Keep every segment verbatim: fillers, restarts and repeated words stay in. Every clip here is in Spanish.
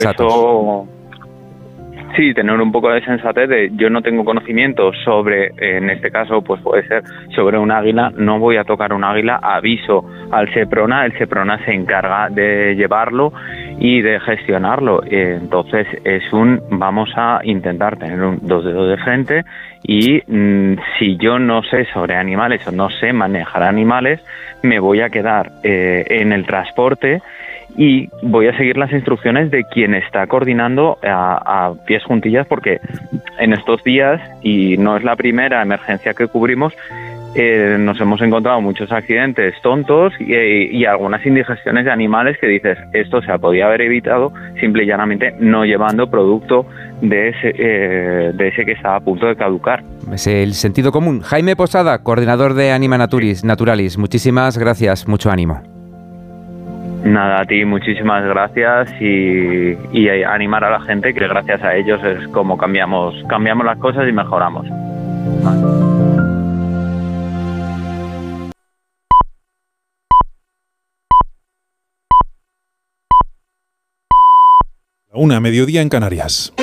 Eso, sí, tener un poco de sensatez de yo no tengo conocimiento sobre, en este caso, pues puede ser sobre un águila, no voy a tocar un águila, aviso al Seprona, el Seprona se encarga de llevarlo y de gestionarlo. Entonces es un, vamos a intentar tener un, dos dedos de frente y mmm, si yo no sé sobre animales o no sé manejar animales, me voy a quedar eh, en el transporte y voy a seguir las instrucciones de quien está coordinando a, a pies juntillas, porque en estos días, y no es la primera emergencia que cubrimos, eh, nos hemos encontrado muchos accidentes tontos y, y algunas indigestiones de animales que dices, esto se podía haber evitado simple y llanamente no llevando producto de ese, eh, de ese que estaba a punto de caducar. Es el sentido común. Jaime Posada, coordinador de Anima Naturis, Naturalis, muchísimas gracias, mucho ánimo. Nada, a ti muchísimas gracias y, y animar a la gente que gracias a ellos es como cambiamos, cambiamos las cosas y mejoramos. Una, mediodía en Canarias.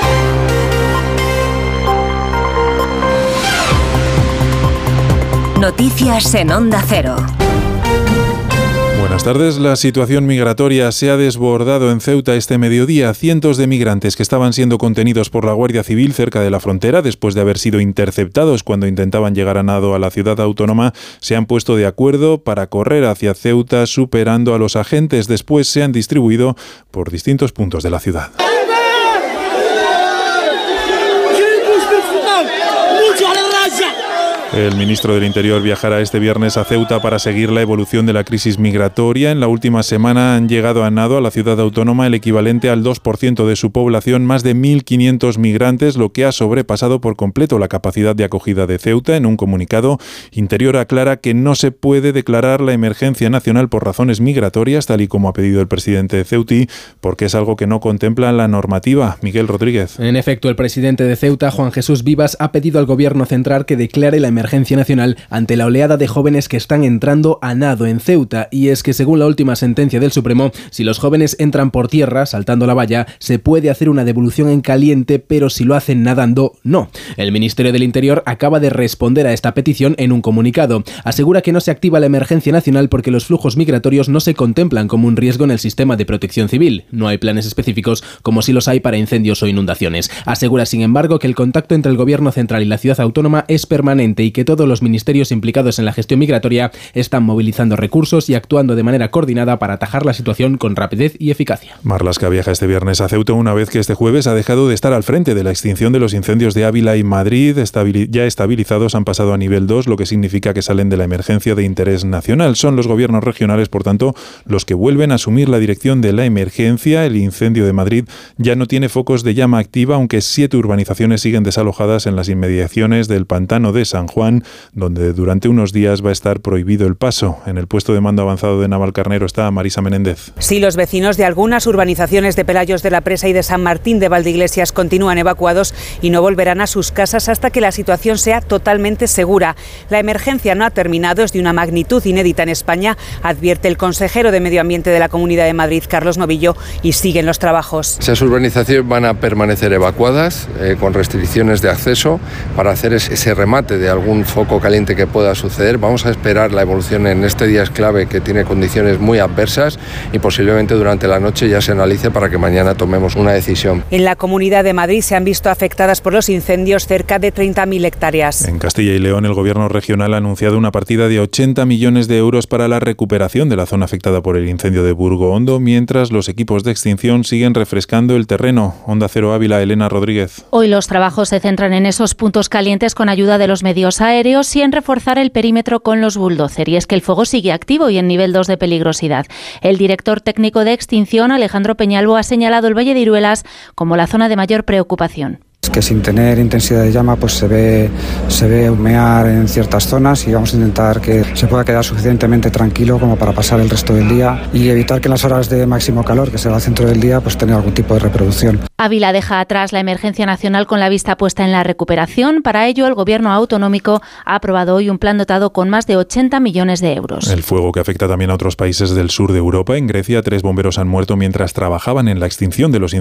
Noticias en Onda Cero. Buenas tardes. La situación migratoria se ha desbordado en Ceuta este mediodía. Cientos de migrantes que estaban siendo contenidos por la Guardia Civil cerca de la frontera, después de haber sido interceptados cuando intentaban llegar a nado a la ciudad autónoma, se han puesto de acuerdo para correr hacia Ceuta, superando a los agentes. Después se han distribuido por distintos puntos de la ciudad. El ministro del Interior viajará este viernes a Ceuta para seguir la evolución de la crisis migratoria. En la última semana han llegado a nado a la ciudad autónoma el equivalente al dos por ciento de su población, más de mil quinientos migrantes, lo que ha sobrepasado por completo la capacidad de acogida de Ceuta. En un comunicado, Interior aclara que no se puede declarar la emergencia nacional por razones migratorias, tal y como ha pedido el presidente ceutí, porque es algo que no contempla la normativa. Miguel Rodríguez. En efecto, el presidente de Ceuta, Juan Jesús Vivas, ha pedido al gobierno central que declare la emergencia emergencia nacional ante la oleada de jóvenes que están entrando a nado en Ceuta, y es que según la última sentencia del Supremo, si los jóvenes entran por tierra saltando la valla, se puede hacer una devolución en caliente, pero si lo hacen nadando, no. El Ministerio del Interior acaba de responder a esta petición en un comunicado. Asegura que no se activa la emergencia nacional porque los flujos migratorios no se contemplan como un riesgo en el sistema de protección civil. No hay planes específicos como si los hay para incendios o inundaciones. Asegura, sin embargo, que el contacto entre el gobierno central y la ciudad autónoma es permanente y que todos los ministerios implicados en la gestión migratoria están movilizando recursos y actuando de manera coordinada para atajar la situación con rapidez y eficacia. Marlaska viaja este viernes a Ceuta una vez que este jueves ha dejado de estar al frente de la extinción de los incendios de Ávila y Madrid. Estabili- ya estabilizados han pasado a nivel dos, lo que significa que salen de la emergencia de interés nacional. Son los gobiernos regionales, por tanto, los que vuelven a asumir la dirección de la emergencia. El incendio de Madrid ya no tiene focos de llama activa, aunque siete urbanizaciones siguen desalojadas en las inmediaciones del pantano de San Juan, donde durante unos días va a estar prohibido el paso. En el puesto de mando avanzado de Navalcarnero está Marisa Menéndez. Sí, los vecinos de algunas urbanizaciones de Pelayos de la Presa y de San Martín de Valdeiglesias continúan evacuados y no volverán a sus casas hasta que la situación sea totalmente segura. La emergencia no ha terminado, es de una magnitud inédita en España, advierte el consejero de Medio Ambiente de la Comunidad de Madrid, Carlos Novillo, y siguen los trabajos. Esas urbanizaciones van a permanecer evacuadas eh, con restricciones de acceso para hacer ese remate de algún foco caliente que pueda suceder. Vamos a esperar la evolución en este día, es clave, que tiene condiciones muy adversas, y posiblemente durante la noche ya se analice para que mañana tomemos una decisión. En la Comunidad de Madrid se han visto afectadas por los incendios cerca de treinta mil hectáreas. En Castilla y León, el gobierno regional ha anunciado una partida de ochenta millones de euros para la recuperación de la zona afectada por el incendio de Burgo Hondo, mientras los equipos de extinción siguen refrescando el terreno. Onda Cero Ávila, Elena Rodríguez. Hoy los trabajos se centran en esos puntos calientes con ayuda de los medios aéreos y en reforzar el perímetro con los bulldozer. Y es que el fuego sigue activo y en nivel dos de peligrosidad. El director técnico de extinción, Alejandro Peñalvo, ha señalado el Valle de Iruelas como la zona de mayor preocupación. Que sin tener intensidad de llama pues se ve, se ve humear en ciertas zonas y vamos a intentar que se pueda quedar suficientemente tranquilo como para pasar el resto del día y evitar que en las horas de máximo calor, que será el centro del día, pues tener algún tipo de reproducción. Ávila deja atrás la emergencia nacional con la vista puesta en la recuperación. Para ello, el Gobierno autonómico ha aprobado hoy un plan dotado con más de ochenta millones de euros. El fuego que afecta también a otros países del sur de Europa. En Grecia, tres bomberos han muerto mientras trabajaban en la extinción de los incendios